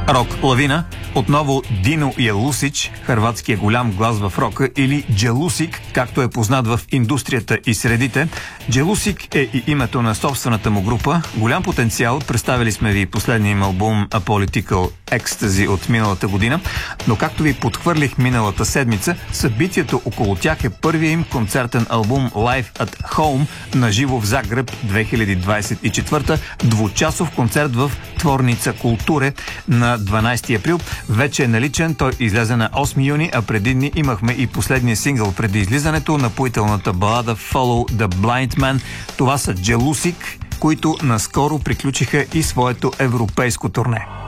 Рок лавина, отново Дино Ялусич, хърватския голям глас в рока, или Джелусик, както е познат в индустрията и средите. Джелусик е и името на собствената му група. Голям потенциал, представили сме ви последния им албум A Political Ecstasy от миналата година, но както ви подхвърлих миналата седмица, събитието около тях е първият им концертен албум Live at Home на живо в Загреб 2024, двучасов концерт в Творница Културе на 12 април. Вече е наличен, той излезе на 8 юни, а преди дни имахме и последния сингъл преди излизането, напоителната балада Follow the Blind Man. Това са Джелусик, които наскоро приключиха и своето европейско турне.